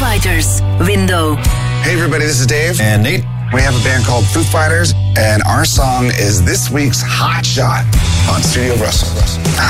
Fighters, Window. Hey everybody, this is Dave. And Nate. We have a band called Foo Fighters, and our song is this week's Hot Shot on Studio Russell.